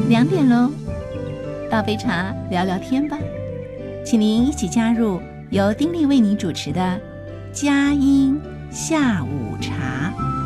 2点喽，倒杯茶聊聊天吧，请您一起加入由丁莉为您主持的佳音下午茶。